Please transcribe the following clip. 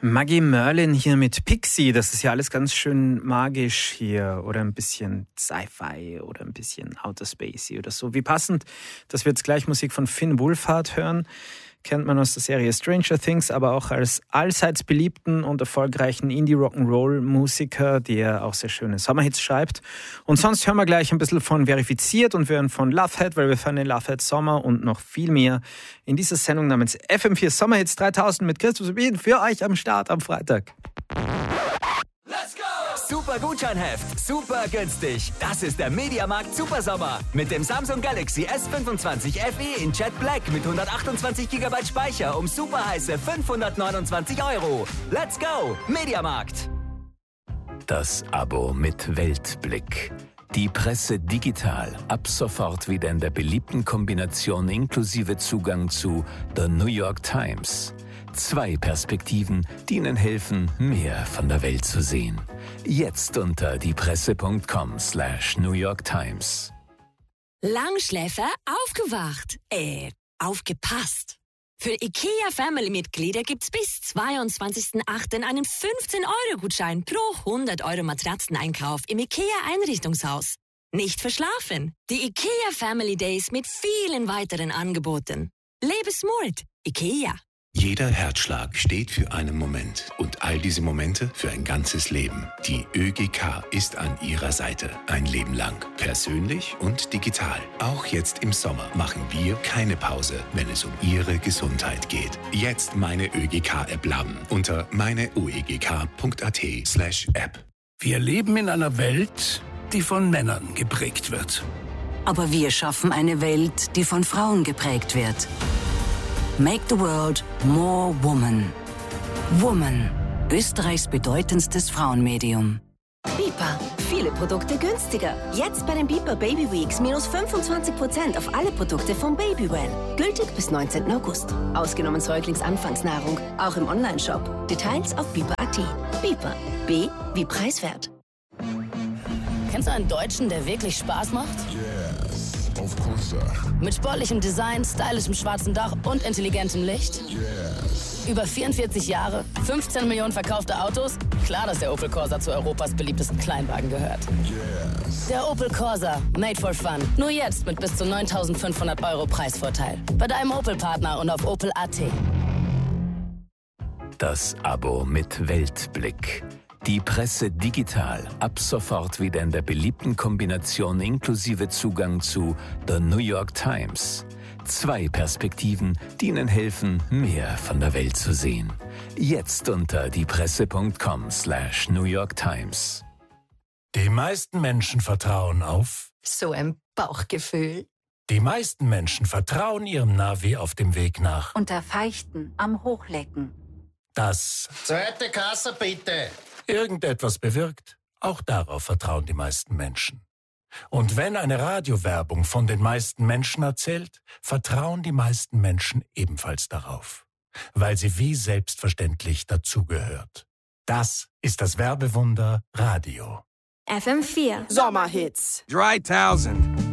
Maggie Merlin hier mit Pixie, das ist ja alles ganz schön magisch hier oder ein bisschen Sci-Fi oder ein bisschen Outer Spacey oder so. Wie passend, dass wir jetzt gleich Musik von Finn Wolfhard hören. Kennt man aus der Serie Stranger Things, aber auch als allseits beliebten und erfolgreichen Indie-Rock'n'Roll-Musiker, der auch sehr schöne Sommerhits schreibt. Und sonst hören wir gleich ein bisschen von Verifiziert und wir hören von Lovehead, weil wir fahren den Lovehead Sommer und noch viel mehr in dieser Sendung namens FM4 Sommerhits 3000 mit Christoph Sabin für euch am Start am Freitag. Let's go! Super Gutscheinheft, super günstig. Das ist der Mediamarkt Supersommer. Mit dem Samsung Galaxy S25 FE in Jet Black mit 128 GB Speicher um super heiße 529 €. Let's go! Mediamarkt. Das Abo mit Weltblick. Die Presse digital. Ab sofort wieder in der beliebten Kombination inklusive Zugang zu The New York Times. 2 Perspektiven, die Ihnen helfen, mehr von der Welt zu sehen. Jetzt unter diepresse.com/New York Times. Langschläfer aufgewacht. Aufgepasst. Für IKEA-Family-Mitglieder gibt's bis 22.08. einen 15-Euro-Gutschein pro 100 € Matratzeneinkauf im IKEA-Einrichtungshaus. Nicht verschlafen. Die IKEA Family Days mit vielen weiteren Angeboten. Lebe smart. IKEA. Jeder Herzschlag steht für einen Moment und all diese Momente für ein ganzes Leben. Die ÖGK ist an Ihrer Seite. Ein Leben lang. Persönlich und digital. Auch jetzt im Sommer machen wir keine Pause, wenn es um Ihre Gesundheit geht. Jetzt meine ÖGK-App laden unter meineoegk.at/App. Wir leben in einer Welt, die von Männern geprägt wird. Aber wir schaffen eine Welt, die von Frauen geprägt wird. Make the world more woman. Woman. Österreichs bedeutendstes Frauenmedium. Bipa. Viele Produkte günstiger. Jetzt bei den Bipa Baby Weeks minus 25% auf alle Produkte von Babywell. Gültig bis 19. August. Ausgenommen Säuglingsanfangsnahrung. Auch im Onlineshop. Details auf bipa.at. Bipa. B wie preiswert. Kennst du einen Deutschen, der wirklich Spaß macht? Yes, of course. Mit sportlichem Design, stylischem schwarzen Dach und intelligentem Licht? Yes. Über 44 Jahre, 15 Millionen verkaufte Autos? Klar, dass der Opel Corsa zu Europas beliebtesten Kleinwagen gehört. Yes. Der Opel Corsa, made for fun. Nur jetzt mit bis zu 9.500 € Preisvorteil. Bei deinem Opel-Partner und auf opel.at. Das Abo mit Weltblick. Die Presse digital. Ab sofort wieder in der beliebten Kombination inklusive Zugang zu The New York Times. 2 Perspektiven, die Ihnen helfen, mehr von der Welt zu sehen. Jetzt unter diepresse.com/New York Times. Die meisten Menschen vertrauen auf... So ein Bauchgefühl. Die meisten Menschen vertrauen ihrem Navi auf dem Weg nach... Unter Feichten am Hochlecken. Das... Zweite Kasse bitte. ...irgendetwas bewirkt. Auch darauf vertrauen die meisten Menschen. Und wenn eine Radiowerbung von den meisten Menschen erzählt, vertrauen die meisten Menschen ebenfalls darauf. Weil sie wie selbstverständlich dazugehört. Das ist das Werbewunder Radio. FM4 Sommerhits 3000